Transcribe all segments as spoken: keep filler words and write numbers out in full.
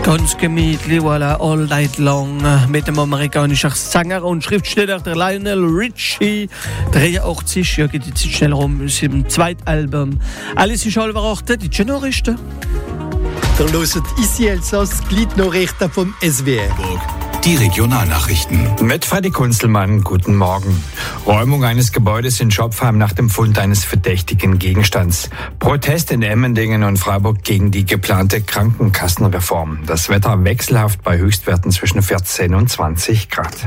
Ganz gemütlich, voilà, all night long mit dem amerikanischen Sänger und Schriftsteller der Lionel Richie. dreiundachtzig, ja, geht die Zeit schnell rum, ist im zweiten Album. Alles ist allverachtet, die Nachrichten. Ihr hört ici Elsass, Gliednachrichten vom S W R. Die Regionalnachrichten. Mit Freddy Kunzelmann, guten Morgen. Räumung eines Gebäudes in Schopfheim nach dem Fund eines verdächtigen Gegenstands. Protest in Emmendingen und Freiburg gegen die geplante Krankenkassenreform. Das Wetter wechselhaft bei Höchstwerten zwischen vierzehn und zwanzig Grad.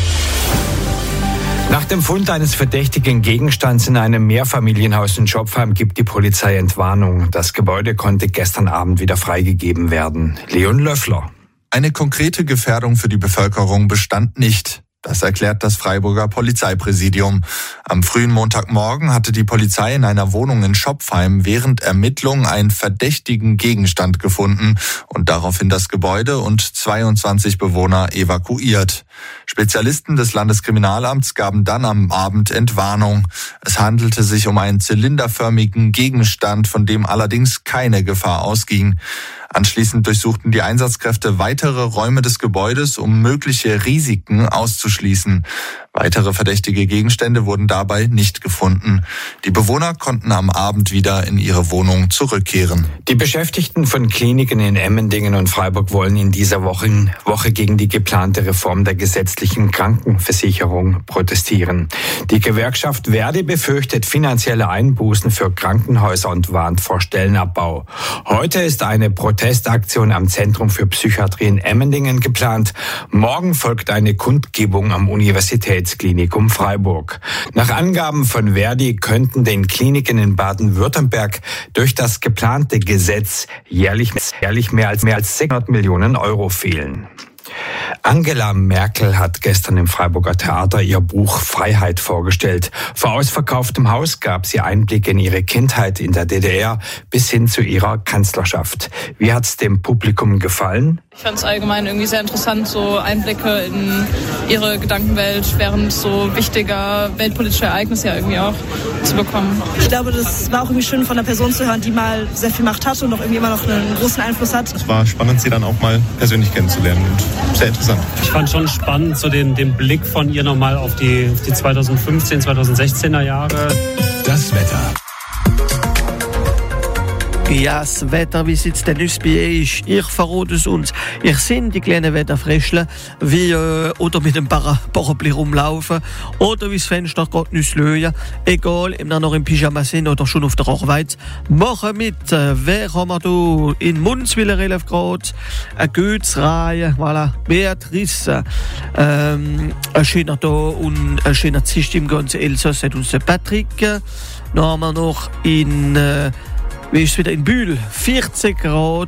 Nach dem Fund eines verdächtigen Gegenstands in einem Mehrfamilienhaus in Schopfheim gibt die Polizei Entwarnung. Das Gebäude konnte gestern Abend wieder freigegeben werden. Leon Löffler. Eine konkrete Gefährdung für die Bevölkerung bestand nicht. Das erklärt das Freiburger Polizeipräsidium. Am frühen Montagmorgen hatte die Polizei in einer Wohnung in Schopfheim während Ermittlungen einen verdächtigen Gegenstand gefunden und daraufhin das Gebäude und zweiundzwanzig Bewohner evakuiert. Spezialisten des Landeskriminalamts gaben dann am Abend Entwarnung. Es handelte sich um einen zylinderförmigen Gegenstand, von dem allerdings keine Gefahr ausging. Anschließend durchsuchten die Einsatzkräfte weitere Räume des Gebäudes, um mögliche Risiken auszuschließen. Weitere verdächtige Gegenstände wurden dabei nicht gefunden. Die Bewohner konnten am Abend wieder in ihre Wohnung zurückkehren. Die Beschäftigten von Kliniken in Emmendingen und Freiburg wollen in dieser Woche, Woche gegen die geplante Reform der gesetzlichen Krankenversicherung protestieren. Die Gewerkschaft Verdi befürchtet finanzielle Einbußen für Krankenhäuser und warnt vor Stellenabbau. Heute ist eine Protestaktion am Zentrum für Psychiatrie in Emmendingen geplant. Morgen folgt eine Kundgebung am Universitätsklinikum Freiburg. Nach Angaben von Verdi könnten den Kliniken in Baden-Württemberg durch das geplante Gesetz jährlich, jährlich mehr als mehr als sechshundert Millionen Euro fehlen. Angela Merkel hat gestern im Freiburger Theater ihr Buch Freiheit vorgestellt. Vor ausverkauftem Haus gab sie Einblicke in ihre Kindheit in der D D R bis hin zu ihrer Kanzlerschaft. Wie hat's dem Publikum gefallen? Ich fand es allgemein irgendwie sehr interessant, so Einblicke in ihre Gedankenwelt während so wichtiger weltpolitischer Ereignisse ja irgendwie auch zu bekommen. Ich glaube, das war auch irgendwie schön von einer Person zu hören, die mal sehr viel Macht hatte und auch irgendwie immer noch einen großen Einfluss hat. Es war spannend, sie dann auch mal persönlich kennenzulernen und sehr interessant. Ich fand schon spannend, so den, den Blick von ihr nochmal auf die, auf die zweitausendfünfzehn, zweitausendsechzehner Jahre. Das Wetter. Ja, das Wetter, wie sieht's denn aus bei euch? Ich verrate es uns. Ich sehe die kleinen Wetterfrischle, wie äh, oder mit dem Para- Parapluie rumlaufen oder wie das Fenster gerade nicht lösen. Egal, ob wir noch im Pyjama sind oder schon auf der Arbeit. Machen mit. Äh, wer haben wir da? In Munzwiller elf Grad, eine Götzreihe, voilà, Beatrice, ähm, ein schöner da und ein schöner Zicht im ganzen Elsass hat uns der Patrick. Dann haben wir noch in... Äh, Wie ist es wieder in Bühl? vierzig Grad.